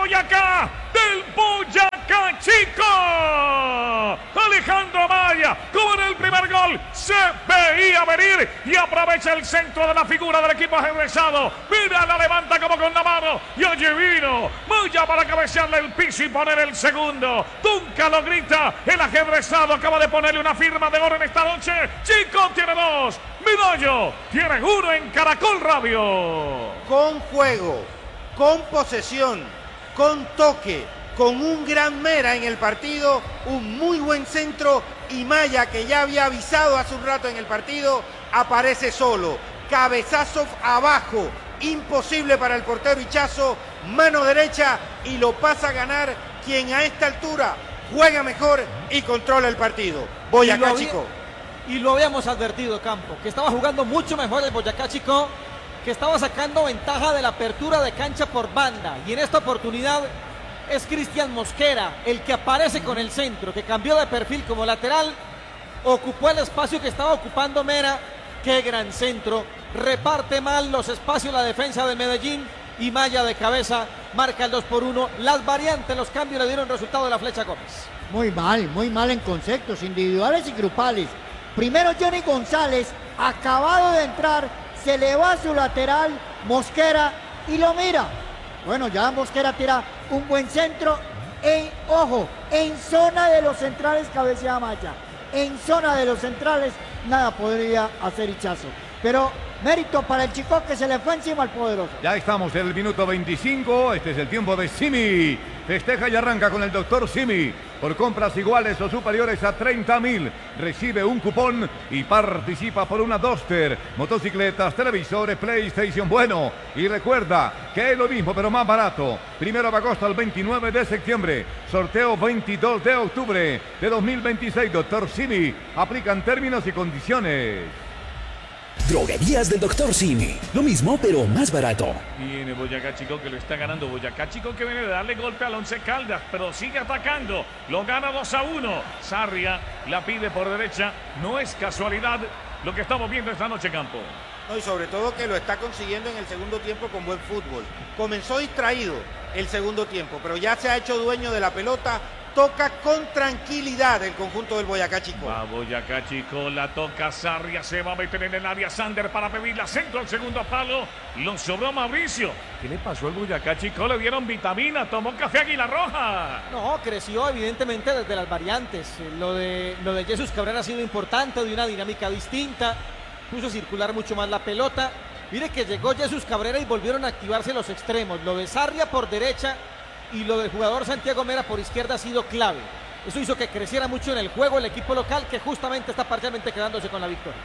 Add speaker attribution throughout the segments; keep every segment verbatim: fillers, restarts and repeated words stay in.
Speaker 1: Boyacá, del Boyacá Chico. Alejandro Amaya, como en el primer gol, se veía venir y aprovecha el centro de la figura del equipo ajedrezado. Mira, la levanta como con la mano y allí vino Maya para cabecearle el piso y poner el segundo. Tunca lo grita, el ajedrezado acaba de ponerle una firma de oro en esta noche. Chico tiene dos, Midollo tiene uno en Caracol Radio.
Speaker 2: Con juego, con posesión, con toque, con un gran Mera en el partido, un muy buen centro y Maya, que ya había avisado hace un rato en el partido, aparece solo. Cabezazo abajo, imposible para el portero Hichazo, mano derecha y lo pasa a ganar quien a esta altura juega mejor y controla el partido. Boyacá
Speaker 3: y
Speaker 2: Chico.
Speaker 3: Y lo habíamos advertido, Campo, que estaba jugando mucho mejor el Boyacá Chico, que estaba sacando ventaja de la apertura de cancha por banda. Y en esta oportunidad es Cristian Mosquera el que aparece con el centro, que cambió de perfil como lateral, ocupó el espacio que estaba ocupando Mera. Qué gran centro, reparte mal los espacios la defensa de Medellín y Maya de cabeza marca el dos por uno. Las variantes, los cambios le dieron resultado de la Flecha Gómez.
Speaker 4: Muy mal, muy mal en conceptos individuales y grupales. Primero Johnny González, acabado de entrar, se le va a su lateral, Mosquera, y lo mira. Bueno, ya Mosquera tira un buen centro, en, ojo, en zona de los centrales cabecea Maya. En zona de los centrales nada podría hacer Hichazo. Pero mérito para el Chico, que se le fue encima al poderoso.
Speaker 5: Ya estamos en el minuto veinticinco, este es el tiempo de Simi. Festeja y arranca con el doctor Simi. Por compras iguales o superiores a treinta mil, recibe un cupón y participa por una Duster, motocicletas, televisores, PlayStation. Bueno, y recuerda que es lo mismo pero más barato. Primero de agosto al veintinueve de septiembre, sorteo veintidós de octubre de dos mil veintiséis. Doctor Simi, aplican términos y condiciones.
Speaker 6: Droguerías del doctor Simi. Lo mismo, pero más barato.
Speaker 1: Viene Boyacá Chico, que lo está ganando. Boyacá Chico, que viene de darle golpe al Once Caldas, pero sigue atacando. Lo gana dos a uno. Sarria la pide por derecha. No es casualidad lo que estamos viendo esta noche, Campo.
Speaker 2: No, y sobre todo que lo está consiguiendo en el segundo tiempo con buen fútbol. Comenzó distraído el segundo tiempo, pero ya se ha hecho dueño de la pelota. Toca con tranquilidad el conjunto del Boyacá Chico.
Speaker 1: Va Boyacá Chico, la toca Sarria, se va a meter en el área Sander para pedirla centro al segundo palo. Lo sobró Mauricio. ¿Qué le pasó al Boyacá Chico? Le dieron vitamina, tomó café Águila Roja.
Speaker 3: No, creció evidentemente desde las variantes. Lo de, lo de Jesús Cabrera ha sido importante, de una dinámica distinta. Puso a circular mucho más la pelota. Mire que llegó Jesús Cabrera y volvieron a activarse los extremos. Lo de Sarria por derecha y lo del jugador Santiago Mera por izquierda ha sido clave. Eso hizo que creciera mucho en el juego el equipo local, que justamente está parcialmente quedándose con la victoria.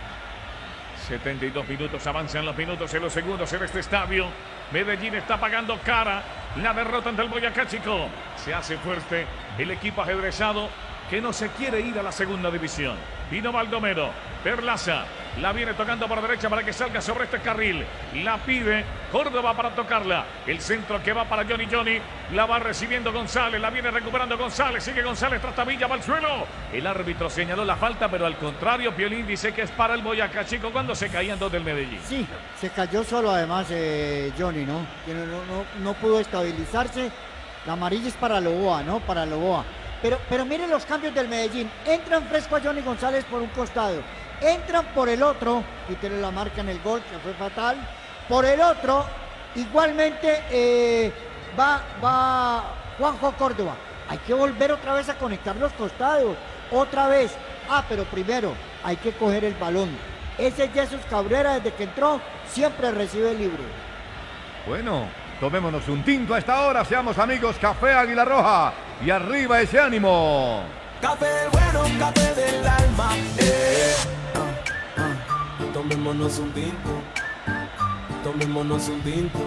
Speaker 1: setenta y dos minutos, avanzan los minutos en los segundos en este estadio. Medellín está pagando cara la derrota ante el Boyacá Chico. Se hace fuerte el equipo ajedrezado, que no se quiere ir a la segunda división. Vino Baldomero, Perlaza, la viene tocando por derecha para que salga sobre este carril. La pide Córdoba para tocarla. El centro que va para Johnny Johnny, la va recibiendo González, la viene recuperando González, sigue González tras Tabilla, va al suelo. El árbitro señaló la falta, pero al contrario, Piolín dice que es para el Boyacá Chico cuando se caían dos del Medellín.
Speaker 4: Sí, se cayó solo además eh, Johnny, ¿no? Que no, no, no pudo estabilizarse. La amarilla es para Loboa, ¿no? Para Loboa. Pero, pero miren los cambios del Medellín. Entran fresco a Johnny González por un costado. Entran por el otro. Y tiene la marca en el gol, que fue fatal. Por el otro, igualmente eh, va, va Juanjo Córdoba. Hay que volver otra vez a conectar los costados. Otra vez. Ah, pero primero hay que coger el balón. Ese Jesús Cabrera, desde que entró, siempre recibe libre.
Speaker 5: Bueno, tomémonos un tinto a esta hora, seamos amigos. Café Águila Roja. Y arriba ese ánimo.
Speaker 7: Café bueno, café del alma. Eh. Ah, ah. Tomémonos un tinto. Tomémonos un tinto.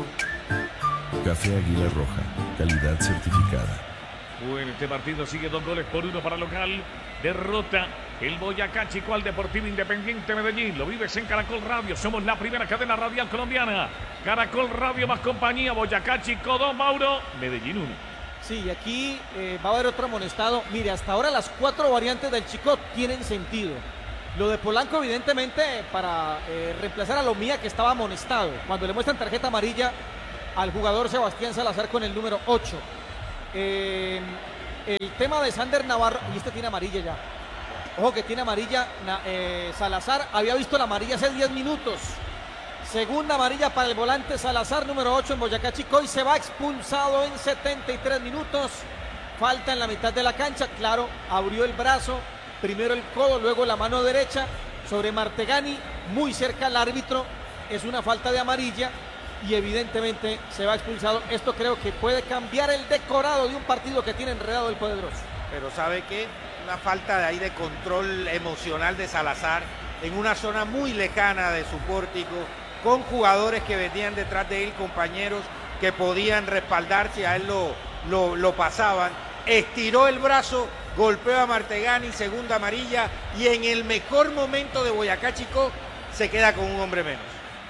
Speaker 8: Café Águila Roja, calidad certificada.
Speaker 1: Bueno, este partido sigue dos goles por uno para local. Derrota el Boyacá Chico al Deportivo Independiente Medellín. Lo vives en Caracol Radio. Somos la primera cadena radial colombiana. Caracol Radio más compañía. Boyacá Chico dos, Mauro. Medellín uno.
Speaker 3: Sí, aquí eh, va a haber otro amonestado. Mire, hasta ahora las cuatro variantes del Chico tienen sentido. Lo de Polanco, evidentemente, para eh, reemplazar a Lomía, que estaba amonestado. Cuando le muestran tarjeta amarilla al jugador Sebastián Salazar con el número ocho. Eh, el tema de Sander Navarro, y este tiene amarilla ya. Ojo que tiene amarilla eh, Salazar, había visto la amarilla hace diez minutos. Segunda amarilla para el volante Salazar, número ocho en Boyacá Chicó, y se va expulsado en setenta y tres minutos. Falta en la mitad de la cancha, claro, abrió el brazo, primero el codo, luego la mano derecha sobre Martegani, muy cerca al árbitro, es una falta de amarilla y evidentemente se va expulsado. Esto creo que puede cambiar el decorado de un partido que tiene enredado el poderoso.
Speaker 2: Pero ¿sabe qué? Una falta de ahí de control emocional de Salazar en una zona muy lejana de su pórtico, con jugadores que venían detrás de él, compañeros que podían respaldarse, a él lo, lo, lo pasaban. Estiró el brazo, golpeó a Martegani, segunda amarilla, y en el mejor momento de Boyacá Chicó se queda con un hombre menos.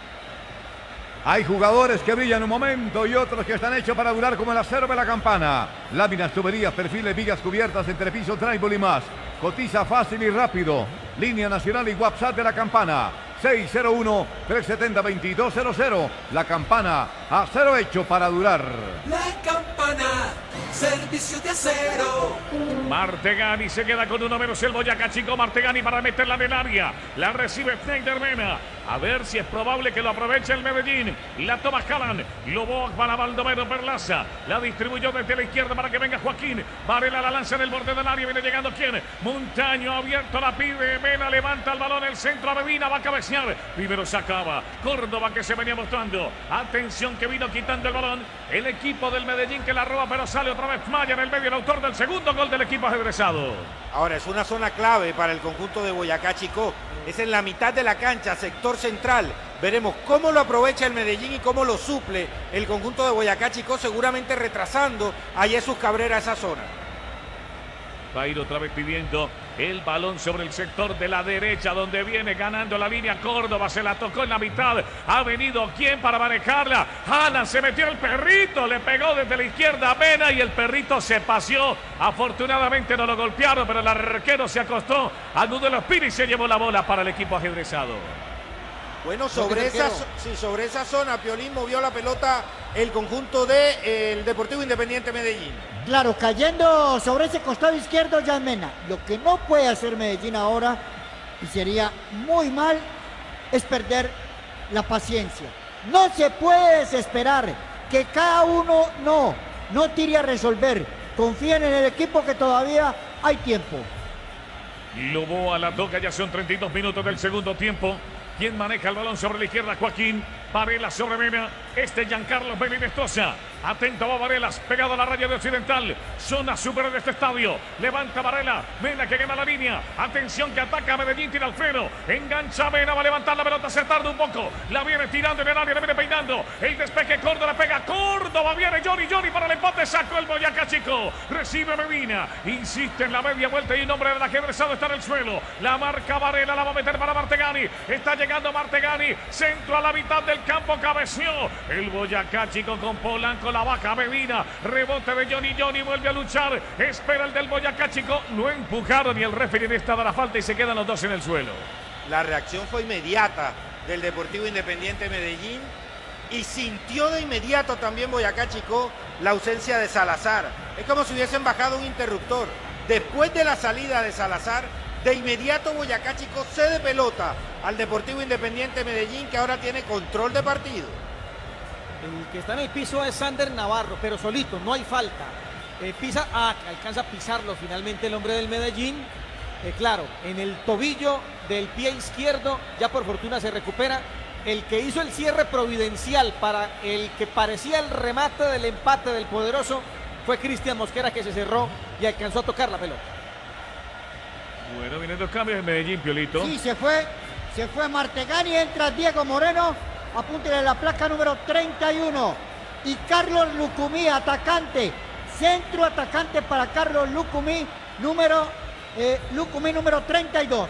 Speaker 5: Hay jugadores que brillan un momento y otros que están hechos para durar, como el acero de la campana. Láminas, tuberías, perfiles, vigas cubiertas, entrepiso, tribal y más. Cotiza fácil y rápido. Línea nacional y WhatsApp de la campana. seis cero uno, tres siete cero, dos dos cero cero. La Campana, acero hecho para durar.
Speaker 7: La Campana, servicio de acero.
Speaker 1: Martegani se queda con uno menos el Boyacá Chicó. Martegani para meterla en el área. La recibe Schneider Mena. A ver si es probable que lo aproveche el Medellín. La toma Haaland. Lobo para Baldomero Perlaza. La distribuyó desde la izquierda para que venga Joaquín. Varela la lanza en el borde del área. Viene llegando ¿quién? Montaño abierto, la pide Mena. Levanta el balón, el centro a Medina. Va a cabecear. Primero se acaba Córdoba, que se venía mostrando. Atención, que vino quitando el balón el equipo del Medellín, que la roba, pero sale otra vez Maya en el medio, el autor del segundo gol del equipo ajedrezado.
Speaker 2: Ahora es una zona clave para el conjunto de Boyacá Chicó. Es en la mitad de la cancha, sector central. Veremos cómo lo aprovecha el Medellín y cómo lo suple el conjunto de Boyacá Chicó, seguramente retrasando a Jesús Cabrera esa zona.
Speaker 1: Va a ir otra vez pidiendo el balón sobre el sector de la derecha, donde viene ganando la línea Córdoba. Se la tocó en la mitad. Ha venido ¿quién para manejarla? Haaland, se metió el perrito. Le pegó desde la izquierda a Mena y el perrito se paseó. Afortunadamente no lo golpearon, pero el arquero se acostó al nudo de los pies y se llevó la bola para el equipo ajedrezado.
Speaker 2: Bueno, sobre esa, sí, sobre esa zona, Piolín movió la pelota el conjunto del de, eh, Deportivo Independiente Medellín.
Speaker 4: Claro, cayendo sobre ese costado izquierdo ya Mena. Lo que no puede hacer Medellín ahora, y sería muy mal, es perder la paciencia. No se puede desesperar, que cada uno no, no tire a resolver. Confíen en el equipo, que todavía hay tiempo.
Speaker 1: Loboa la toca, ya son treinta y dos minutos del segundo tiempo. ¿Quién maneja el balón sobre la izquierda? Joaquín. Varela sobre Mena. Este Giancarlo Belinestosa. Atento va Varelas, pegado a la raya de Occidental. Zona super de este estadio. Levanta Varela. Mena que gana la línea. Atención que ataca Medellín, tira Alfredo. Engancha Mena, va a levantar la pelota, se tarda un poco. La viene tirando en el área, la viene peinando. El despeje Córdoba, pega Córdoba. Viene Johnny, Johnny para el empate. Sacó el Boyacá Chicó. Recibe Medina. Insiste en la media vuelta y un hombre del ajedrezado está en el suelo. La marca Varela, la va a meter para Martegani. Está llegando Martegani. Centro a la mitad del campo, cabeció. El Boyacá Chicó con Polanco. La baja Medina, rebote de Johnny, Johnny vuelve a luchar, espera el del Boyacá Chicó, no empujaron y el referee de esta da la falta y se quedan los dos en el suelo.
Speaker 2: La reacción fue inmediata del Deportivo Independiente Medellín y sintió de inmediato también Boyacá Chicó la ausencia de Salazar. Es como si hubiesen bajado un interruptor. Después de la salida de Salazar, de inmediato Boyacá Chicó cede pelota al Deportivo Independiente Medellín, que ahora tiene control de partido.
Speaker 3: El que está en el piso es Sander Navarro, pero solito, no hay falta. Eh, pisa, ah, alcanza a pisarlo finalmente el hombre del Medellín. Eh, claro, en el tobillo del pie izquierdo, ya por fortuna se recupera. El que hizo el cierre providencial para el que parecía el remate del empate del poderoso fue Cristian Mosquera, que se cerró y alcanzó a tocar la pelota.
Speaker 1: Bueno, vienen los cambios en Medellín, Piolito.
Speaker 4: Sí, se fue, se fue Martegani, entra Diego Moreno. Apúntele la placa número treinta y uno. Y Carlos Lucumí, atacante. Centro atacante para Carlos Lucumí, número, eh, Lucumí número treinta y dos.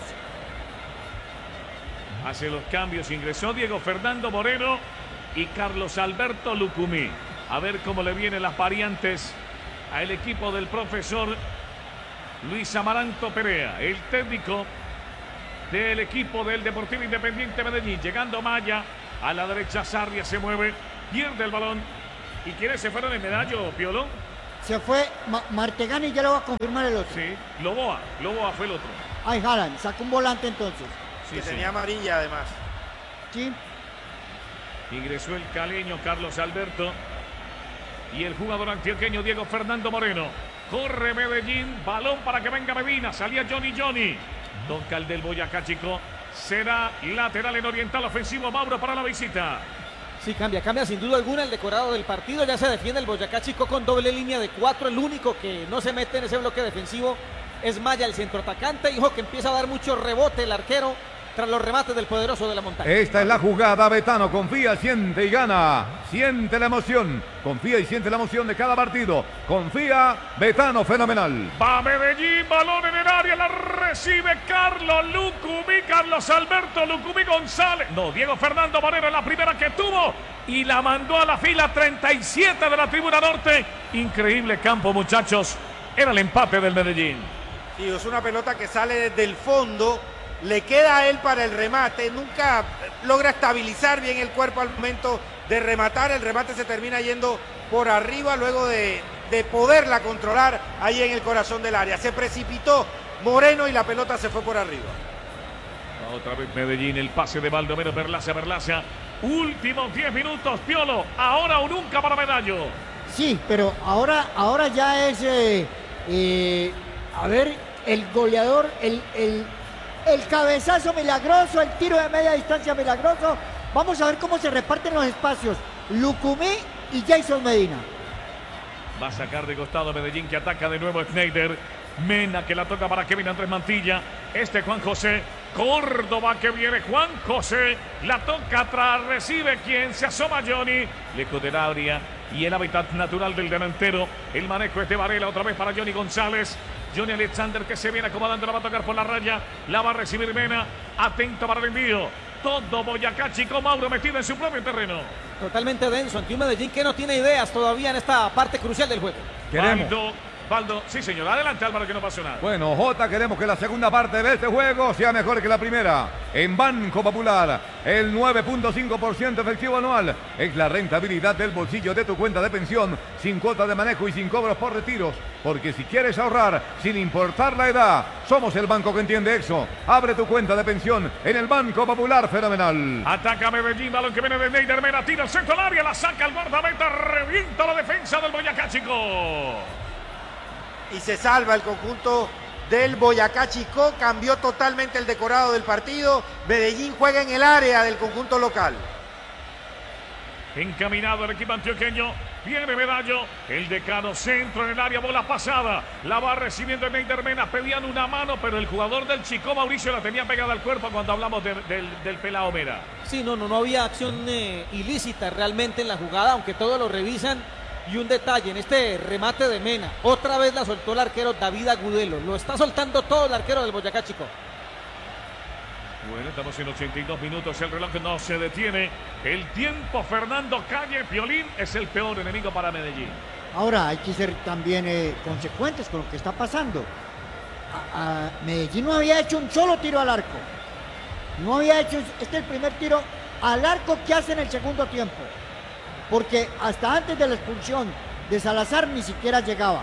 Speaker 1: Hace los cambios, ingresó Diego Fernando Moreno y Carlos Alberto Lucumí. A ver cómo le vienen las variantes al equipo del profesor Luis Amaranto Perea, el técnico del equipo del Deportivo Independiente Medellín. Llegando Maya. A la derecha Sarria se mueve, pierde el balón. ¿Y quiénes se fueron en medallo, Piolo?
Speaker 4: Se fue Ma Martegani y ya lo va a confirmar el otro.
Speaker 1: Sí, Loboa, Loboa fue el otro.
Speaker 4: Ay, Haaland, sacó un volante entonces.
Speaker 1: Sí,
Speaker 2: que
Speaker 1: sí.
Speaker 2: tenía amarilla además.
Speaker 4: Sí.
Speaker 1: Ingresó el caleño Carlos Alberto y el jugador antioqueño Diego Fernando Moreno. Corre Medellín, balón para que venga Medina, salía Johnny Johnny. Toca el del Boyacá Chico, será lateral en oriental ofensivo Mauro para la visita.
Speaker 3: Sí, cambia, cambia sin duda alguna el decorado del partido. Ya se defiende el Boyacá Chico con doble línea de cuatro. El único que no se mete en ese bloque defensivo es Maya, el centroatacante. Hijo, que empieza a dar mucho rebote el arquero tras los remates del poderoso de la montaña.
Speaker 5: Esta es la jugada, Betano, confía, siente y gana, siente la emoción, confía y siente la emoción de cada partido, confía, Betano, fenomenal.
Speaker 1: Va Medellín, balón en el área, la recibe Carlos Lucumí, Carlos Alberto Lucumí González. No, Diego Fernando Moreno, la primera que tuvo y la mandó a la fila treinta y siete de la tribuna norte. Increíble campo, muchachos, era el empate del Medellín.
Speaker 2: Sí, es una pelota que sale desde el fondo. Le queda a él para el remate, nunca logra estabilizar bien el cuerpo al momento de rematar, el remate se termina yendo por arriba luego de, de poderla controlar ahí en el corazón del área. Se precipitó Moreno y la pelota se fue por arriba.
Speaker 1: Otra vez Medellín, el pase de Baldomero, Berlaza, Berlaza. Últimos diez minutos, Piolo, ahora o nunca para Medallo.
Speaker 4: Sí, pero ahora, ahora ya es, eh, eh, a ver, el goleador, el... el El cabezazo milagroso, el tiro de media distancia milagroso. Vamos a ver cómo se reparten los espacios. Lucumí y Jason Medina.
Speaker 1: Va a sacar de costado Medellín, que ataca de nuevo Schneider. Mena, que la toca para Kevin Andrés Mantilla. Este Juan José. Córdoba, que viene Juan José. La toca atrás, recibe quien se asoma Johnny. Lejos del área y el hábitat natural del delantero. El manejo es de Varela, otra vez para Johnny González. Johnny Alexander, que se viene acomodando, la va a tocar por la raya, la va a recibir Mena, atento para el envío. Todo Boyacá Chico, Mauro metido en su propio terreno.
Speaker 3: Totalmente denso ante un Medellín que no tiene ideas todavía en esta parte crucial del juego.
Speaker 5: Queremos.
Speaker 1: Baldo, Baldo, sí señor, adelante Álvaro, que no pasó nada.
Speaker 5: Bueno, Jota, queremos que la segunda parte de este juego sea mejor que la primera. En Banco Popular, el nueve punto cinco por ciento efectivo anual es la rentabilidad del bolsillo de tu cuenta de pensión, sin cuota de manejo y sin cobros por retiros. Porque si quieres ahorrar, sin importar la edad, somos el banco que entiende eso. Abre tu cuenta de pensión en el Banco Popular, fenomenal.
Speaker 1: Ataca Medellín, balón que viene de Neider Mena, tira el centro al área, la saca el guardameta, revienta la defensa del Boyacá Chico.
Speaker 2: Y se salva el conjunto del Boyacá Chico, cambió totalmente el decorado del partido. Medellín juega en el área del conjunto local.
Speaker 1: Encaminado el equipo antioqueño, viene Medallo, el decano centro en el área, bola pasada, la va recibiendo Neider Mena, pedían una mano, pero el jugador del Chico, Mauricio, la tenía pegada al cuerpo cuando hablamos de, del, del pelao Mera.
Speaker 3: Sí, no, no, no había acción eh, ilícita realmente en la jugada, aunque todos lo revisan. Y un detalle, en este remate de Mena, otra vez la soltó el arquero David Agudelo. Lo está soltando todo el arquero del Boyacá Chico.
Speaker 1: Bueno, estamos en ochenta y dos minutos, el reloj no se detiene. El tiempo, Fernando Calle, Piolín, es el peor enemigo para Medellín.
Speaker 4: Ahora hay que ser también eh, consecuentes con lo que está pasando. A, a Medellín no había hecho un solo tiro al arco. No había hecho, este es el primer tiro al arco que hace en el segundo tiempo. Porque hasta antes de la expulsión de Salazar ni siquiera llegaba.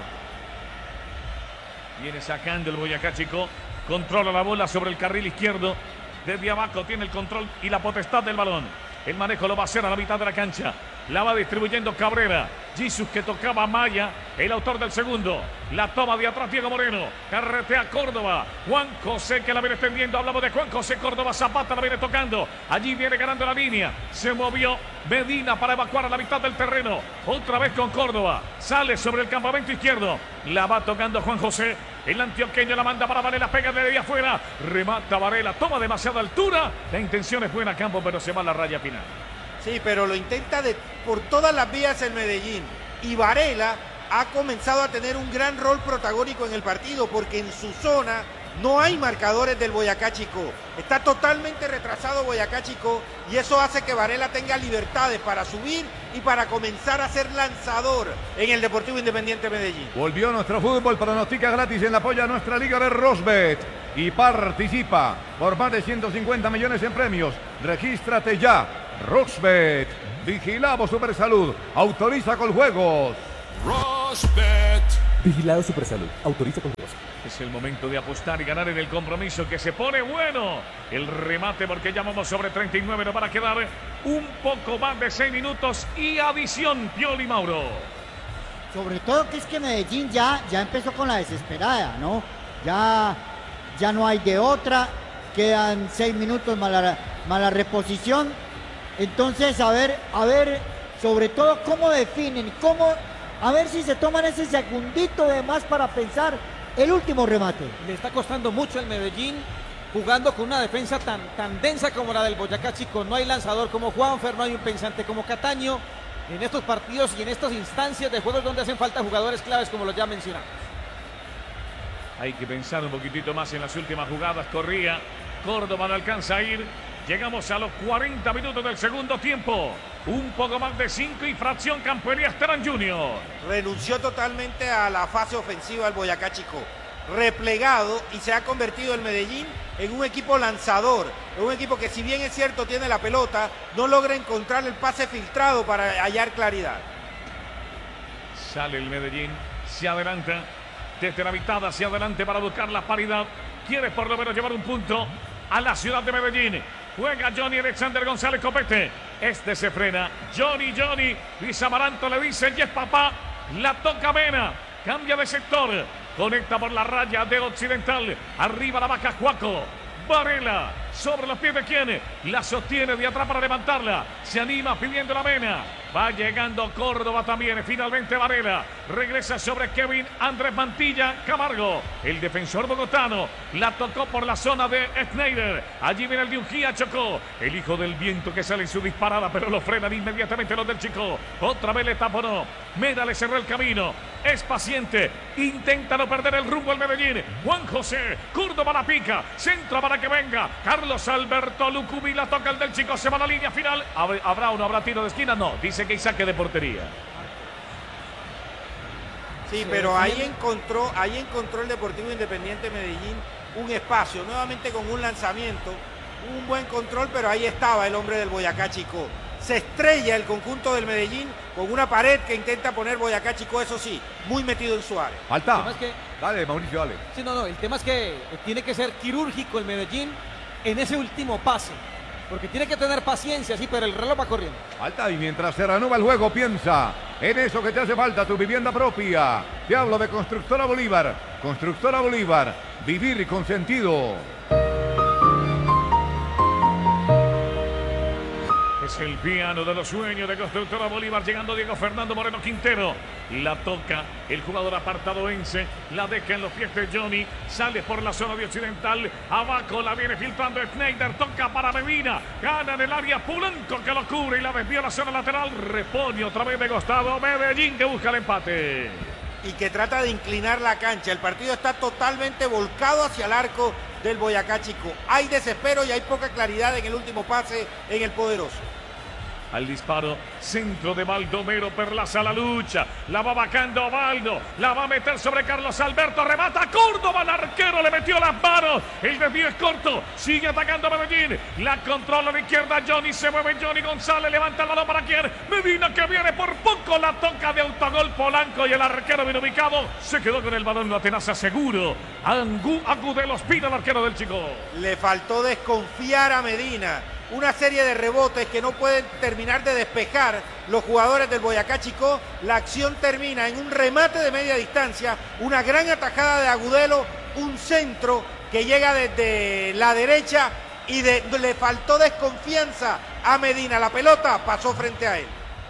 Speaker 1: Viene sacando el Boyacá Chico, controla la bola sobre el carril izquierdo. Desde abajo tiene el control y la potestad del balón. El manejo lo va a hacer a la mitad de la cancha. La va distribuyendo Cabrera. Jesus, que tocaba a Maya, el autor del segundo. La toma de atrás Diego Moreno. Carretea Córdoba. Juan José, que la viene extendiendo. Hablamos de Juan José Córdoba. Zapata la viene tocando. Allí viene ganando la línea. Se movió Medina para evacuar a la mitad del terreno. Otra vez con Córdoba. Sale sobre el campamento izquierdo. La va tocando Juan José. El antioqueño la manda para Varela. Pega de ahí afuera. Remata Varela. Toma demasiada altura. La intención es buena, Campo, pero se va a la raya final.
Speaker 2: Sí, pero lo intenta de, por todas las vías el Medellín. Y Varela ha comenzado a tener un gran rol protagónico en el partido porque en su zona no hay marcadores del Boyacá Chico. Está totalmente retrasado Boyacá Chico y eso hace que Varela tenga libertades para subir y para comenzar a ser lanzador en el Deportivo Independiente Medellín.
Speaker 5: Volvió nuestro fútbol, pronostica gratis en la apoya a nuestra liga de Rosbet y participa por más de ciento cincuenta millones en premios. Regístrate ya. Rosbet, vigilamos Supersalud, autoriza con juegos.
Speaker 7: Rock. Bet.
Speaker 9: Vigilado Supersalud. Autoriza con Dios.
Speaker 1: Es el momento de apostar y ganar en el compromiso que se pone bueno. El remate porque ya vamos sobre treinta y nueve. Nos van a quedar un poco más de seis minutos y adición, Pioli Mauro.
Speaker 4: Sobre todo que es que Medellín ya, ya empezó con la desesperada, ¿no? Ya, ya no hay de otra. Quedan seis minutos más la, más la reposición. Entonces, a ver, a ver, sobre todo cómo definen, cómo, a ver si se toman ese segundito de más para pensar el último remate.
Speaker 3: Le está costando mucho el Medellín jugando con una defensa tan, tan densa como la del Boyacá Chico. No hay lanzador como Juanfer, no hay un pensante como Cataño en estos partidos y en estas instancias de juegos donde hacen falta jugadores claves como los ya mencionamos.
Speaker 1: Hay que pensar un poquitito más en las últimas jugadas. Corría, Córdoba no alcanza a ir. Llegamos a los cuarenta minutos del segundo tiempo. Un poco más de cinco y fracción Campo Elías Terán junior
Speaker 2: Renunció totalmente a la fase ofensiva del Boyacá Chico. Replegado y se ha convertido el Medellín en un equipo lanzador. En un equipo que si bien es cierto tiene la pelota, no logra encontrar el pase filtrado para hallar claridad.
Speaker 1: Sale el Medellín, se adelanta. Desde la mitad hacia adelante para buscar la paridad. Quiere por lo menos llevar un punto a la ciudad de Medellín. Juega Johnny Alexander González Copete. Este se frena. Johnny, Johnny. Luis Amaranto le dice, yes papá. La toca Mena. Cambia de sector. Conecta por la raya de Occidental. Arriba la vaca Juaco. Varela. Sobre los pies de quién. La sostiene de atrás para levantarla. Se anima pidiendo la Mena. Va llegando Córdoba también. Finalmente Varela. Regresa sobre Kevin Andrés Mantilla Camargo. El defensor bogotano. La tocó por la zona de Schneider. Allí viene el de Ungía. Chocó. El hijo del viento que sale en su disparada. Pero lo frenan inmediatamente los del Chico. Otra vez le taponó. Mena le cerró el camino. Es paciente. Intenta no perder el rumbo al Medellín. Juan José. Córdoba la pica. Centro para que venga. Carlos Alberto Lucumí. La toca el del Chico. Se va a la línea final. ¿Habrá o no habrá tiro de esquina? No. Dice que hay saque de portería.
Speaker 2: Sí, pero ahí encontró, ahí encontró el Deportivo Independiente Medellín un espacio, nuevamente con un lanzamiento, un buen control, pero ahí estaba el hombre del Boyacá Chico. Se estrella el conjunto del Medellín con una pared que intenta poner Boyacá Chico, eso sí, muy metido en su área.
Speaker 5: Falta.
Speaker 3: Es que,
Speaker 5: dale, Mauricio, dale.
Speaker 3: Sí, no, no, el tema es que tiene que ser quirúrgico el Medellín en ese último pase. Porque tiene que tener paciencia, sí, pero el reloj va corriendo.
Speaker 5: Falta y mientras se reanuda el juego, piensa en eso que te hace falta, tu vivienda propia. Te hablo de Constructora Bolívar. Constructora Bolívar, vivir con sentido.
Speaker 1: Es el piano de los sueños de Constructora Bolívar. Llegando Diego Fernando Moreno Quintero. La toca el jugador apartadoense. La deja en los pies de Johnny. Sale por la zona de Occidental. Abajo la viene filtrando Schneider. Toca para Medina. Gana en el área Polanco que lo cubre y la desvía a la zona lateral. Repone otra vez de costado. Medellín que busca el empate.
Speaker 2: Y que trata de inclinar la cancha. El partido está totalmente volcado hacia el arco del Boyacá Chico. Hay desespero y hay poca claridad en el último pase en el poderoso.
Speaker 1: Al disparo, centro de Baldomero, Perlaza a la lucha, la va bajando Baldo, la va a meter sobre Carlos Alberto, remata Córdoba, el arquero le metió las manos, el desvío es corto, sigue atacando a Medellín, la controla de izquierda Johnny, se mueve Johnny González, levanta el balón para quién, Medina que viene por poco, la toca de autogol Polanco y el arquero bien ubicado, se quedó con el balón, la tenaza seguro, Angu, Agudelo Espina, el arquero del Chico.
Speaker 2: Le faltó desconfiar a Medina. Una serie de rebotes que no pueden terminar de despejar los jugadores del Boyacá Chico. La acción termina en un remate de media distancia, una gran atajada de Agudelo, un centro que llega desde la derecha y de, le faltó desconfianza a Medina. La pelota pasó frente a él.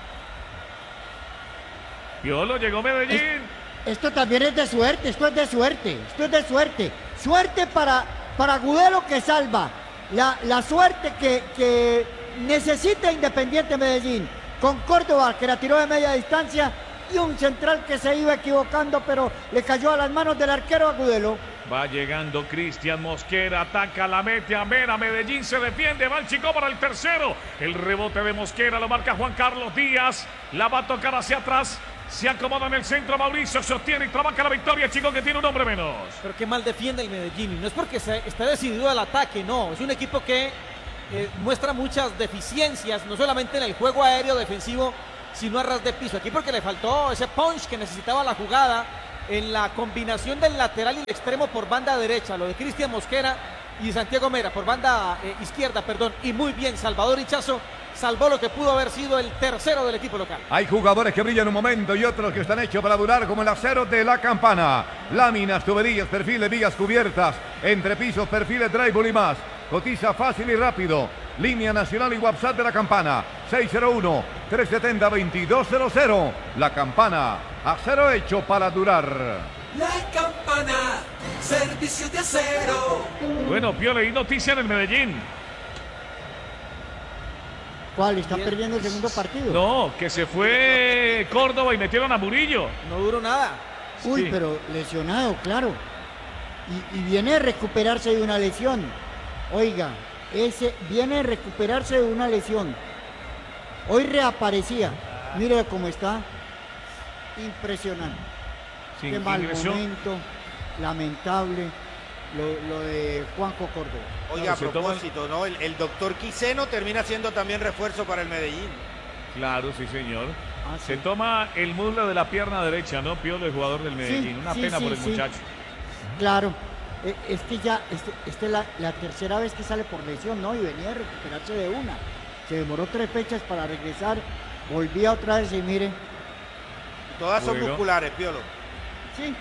Speaker 1: Piolo, llegó Medellín.
Speaker 4: Es, esto también es de suerte, esto es de suerte, esto es de suerte. Suerte para, para Agudelo que salva. La, la suerte que, que necesita Independiente Medellín con Córdoba que la tiró de media distancia y un central que se iba equivocando pero le cayó a las manos del arquero Agudelo.
Speaker 1: Va llegando Cristian Mosquera, ataca, la mete a Mena, Medellín se defiende, va el Chico para el tercero. El rebote de Mosquera lo marca Juan Carlos Díaz, la va a tocar hacia atrás. Se acomoda en el centro, Mauricio sostiene y trabaja la victoria, Chico, que tiene un hombre menos.
Speaker 3: Pero qué mal defiende el Medellín, y no es porque se esté decidido al ataque, no, es un equipo que eh, muestra muchas deficiencias, no solamente en el juego aéreo defensivo, sino a ras de piso. Aquí porque le faltó ese punch que necesitaba la jugada en la combinación del lateral y el extremo por banda derecha, lo de Cristian Mosquera y Santiago Mera por banda eh, izquierda, perdón, y muy bien Salvador Hichazo salvó lo que pudo haber sido el tercero del equipo local.
Speaker 5: Hay jugadores que brillan un momento y otros que están hechos para durar, como el acero de la Campana. Láminas, tuberías, perfiles, vías cubiertas, entrepisos, perfiles, drywall y más. Cotiza fácil y rápido. Línea nacional y WhatsApp de la Campana. seis cero uno, tres siete cero, dos dos cero cero. La Campana, acero hecho para durar.
Speaker 7: La Campana, servicio de acero.
Speaker 1: Bueno, Piole, y noticia en el Medellín.
Speaker 4: ¿Cuál? ¿Está perdiendo el segundo partido?
Speaker 1: No, que se fue Córdoba y metieron a Murillo.
Speaker 3: No duró nada.
Speaker 4: Uy,
Speaker 1: Sí.
Speaker 4: pero lesionado, claro. Y, y viene a recuperarse de una lesión. Oiga, ese viene a recuperarse de una lesión. Hoy reaparecía. Mire cómo está. Impresionante.
Speaker 1: Sí,
Speaker 4: Qué mal
Speaker 1: ingresó.
Speaker 4: momento. Lamentable. Lo, lo de Juanjo Córdoba.
Speaker 2: Oiga, a
Speaker 1: se toma el-
Speaker 2: propósito, ¿no? El, el doctor Quiseno termina siendo también refuerzo para el Medellín.
Speaker 1: Claro, sí, señor.
Speaker 4: Ah,
Speaker 1: Se
Speaker 4: sí.
Speaker 1: toma el muslo de la pierna derecha, ¿no? Piole, el jugador del Medellín. Una
Speaker 4: sí,
Speaker 1: pena
Speaker 4: sí,
Speaker 1: por el
Speaker 4: sí.
Speaker 1: muchacho.
Speaker 4: Claro. Eh, Es que ya, este, esta es la, la tercera vez que sale por lesión, ¿no? Y venía a recuperarse de una. Se demoró tres fechas para regresar. Volvía otra vez y mire.
Speaker 2: Todas son
Speaker 1: Bueno.
Speaker 2: musculares, Piolo.
Speaker 4: Sí.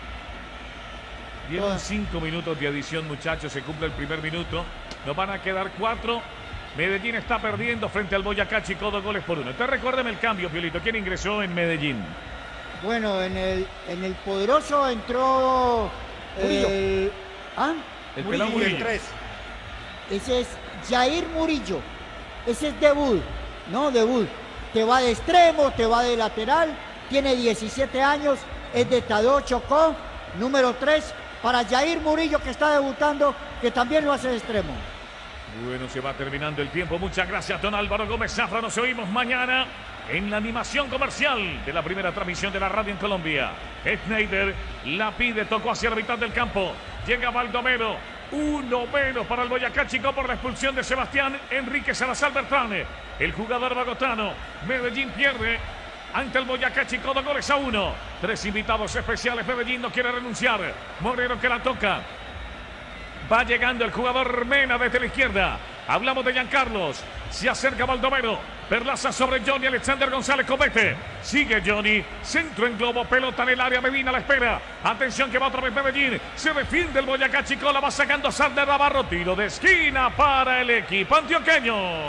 Speaker 1: Llevan
Speaker 4: Todas.
Speaker 1: cinco minutos de adición, muchachos. Se cumple el primer minuto. Nos van a quedar cuatro. Medellín está perdiendo frente al Boyacá Chico, dos goles por uno. Entonces recuérdeme el cambio, Piolito. ¿Quién ingresó en Medellín?
Speaker 4: Bueno, en el, en el poderoso entró
Speaker 2: Murillo.
Speaker 4: el, ¿ah?
Speaker 1: El
Speaker 2: Murillo
Speaker 1: pelado
Speaker 2: y el
Speaker 1: Murillo.
Speaker 2: tres.
Speaker 4: Ese es Jair Murillo. Ese es debut. No, debut. Te va de extremo, te va de lateral. Tiene diecisiete años. Es de Tadeo Chocó. Número tres para Jair Murillo, que está debutando, que también lo hace de extremo.
Speaker 1: Bueno, se va terminando el tiempo. Muchas gracias, don Álvaro Gómez Zafra. Nos oímos mañana en la animación comercial de la primera transmisión de la radio en Colombia. Schneider la pide, tocó hacia la mitad del campo. Llega Baldomero. Uno menos para el Boyacá Chico por la expulsión de Sebastián Enrique Salazar Bertrán. El jugador bogotano. Medellín pierde ante el Boyacá Chico, dos goles a uno. Tres invitados especiales. Medellín no quiere renunciar. Moreno que la toca. Va llegando el jugador Mena desde la izquierda. Hablamos de Giancarlos. Se acerca Baldomero. Perlaza sobre Johnny Alexander González Comete. Sigue Johnny. Centro en globo. Pelota en el área. Medina la espera. Atención que va otra vez Medellín. Se defiende el Boyacá Chico. La va sacando Sander Navarro. Tiro de esquina para el equipo antioqueño.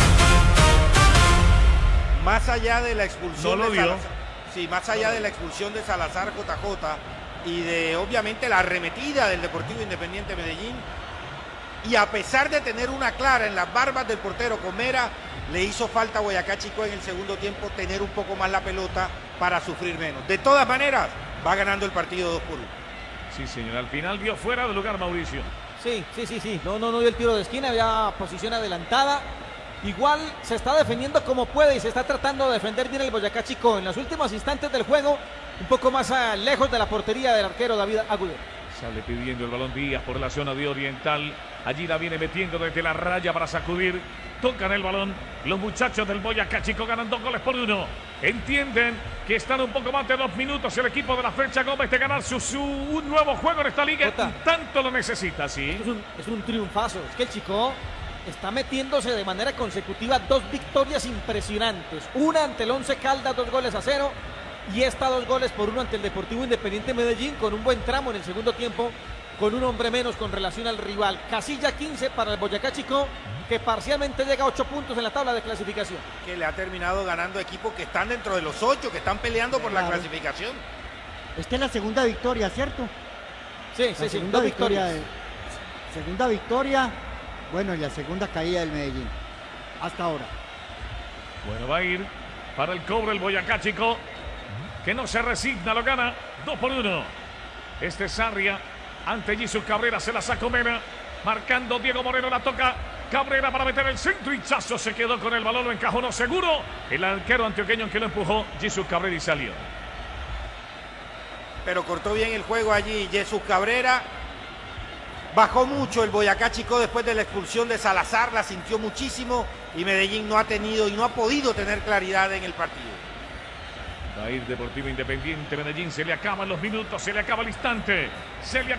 Speaker 2: Más allá de la expulsión
Speaker 1: No lo
Speaker 2: de
Speaker 1: dio.
Speaker 2: Salazar. Sí, más allá de la expulsión de Salazar J J y de obviamente la arremetida del Deportivo Independiente Medellín. Y a pesar de tener una clara en las barbas del portero Comera, le hizo falta a Boyacá Chico en el segundo tiempo tener un poco más la pelota para sufrir menos. De todas maneras, va ganando el partido dos por uno.
Speaker 1: Sí, señor. Al final vio fuera de lugar Mauricio.
Speaker 3: Sí, sí, sí, sí. No, no, no dio el tiro de esquina, había posición adelantada. Igual se está defendiendo como puede y se está tratando de defender bien el Boyacá Chico. En los últimos instantes del juego, un poco más a, lejos de la portería del arquero David Agudelo.
Speaker 1: Sale pidiendo el balón Díaz por la zona de Oriental. Allí la viene metiendo desde la raya para sacudir. Tocan el balón. Los muchachos del Boyacá Chico ganan dos goles por uno. Entienden que están un poco más de dos minutos el equipo de la Flecha Gómez de ganar su, su un nuevo juego en esta liga.
Speaker 3: Jota.
Speaker 1: Y tanto lo necesita, sí.
Speaker 3: Es un, es un triunfazo. Es que el Chico está metiéndose de manera consecutiva dos victorias impresionantes. Una ante el Once Caldas, dos goles a cero. Y esta dos goles por uno ante el Deportivo Independiente Medellín, con un buen tramo en el segundo tiempo, con un hombre menos con relación al rival. Casilla quince para el Boyacá Chico, que parcialmente llega a ocho puntos en la tabla de clasificación.
Speaker 2: Que le ha terminado ganando equipos que están dentro de los ocho, que están peleando por la
Speaker 4: Claro.
Speaker 2: clasificación.
Speaker 4: Esta es la segunda victoria, ¿cierto?
Speaker 3: Sí,
Speaker 4: La
Speaker 3: sí, sí,
Speaker 4: segunda
Speaker 3: dos
Speaker 4: victoria.
Speaker 3: victorias.
Speaker 4: de- segunda victoria. Bueno, y la segunda caída del Medellín. Hasta ahora.
Speaker 1: Bueno, va a ir para el cobre el Boyacá Chico, que no se resigna, lo gana dos por uno. Este es Sarria ante Jesús Cabrera, se la sacó Mena, marcando Diego Moreno, la toca Cabrera para meter el centro. Hinchazo se quedó con el balón, lo encajonó seguro el arquero antioqueño que lo empujó Jesús Cabrera y salió.
Speaker 2: Pero cortó bien el juego allí Jesús Cabrera. Bajó mucho el Boyacá Chicó después de la expulsión de Salazar, la sintió muchísimo y Medellín no ha tenido y no ha podido tener claridad en el partido.
Speaker 1: Va a ir Deportivo Independiente Medellín, se le acaban los minutos, se le acaba el instante, se le